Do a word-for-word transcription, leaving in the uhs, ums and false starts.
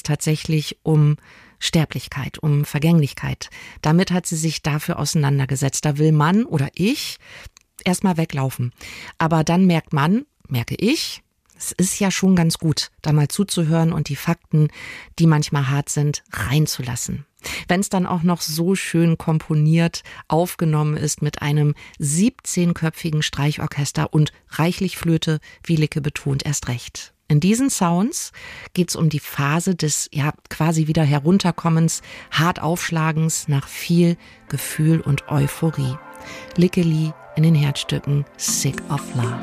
tatsächlich um Sterblichkeit, um Vergänglichkeit. Damit hat sie sich dafür auseinandergesetzt. Da will man oder ich erstmal weglaufen. Aber dann merkt man, merke ich, es ist ja schon ganz gut, da mal zuzuhören und die Fakten, die manchmal hart sind, reinzulassen. Wenn es dann auch noch so schön komponiert aufgenommen ist mit einem siebzehnköpfigen Streichorchester und reichlich Flöte, wie Licke betont, erst recht. In diesen Sounds geht es um die Phase des ja quasi wieder Herunterkommens, hart Aufschlagens nach viel Gefühl und Euphorie. Licke Lee in den Herzstücken Sick of Love.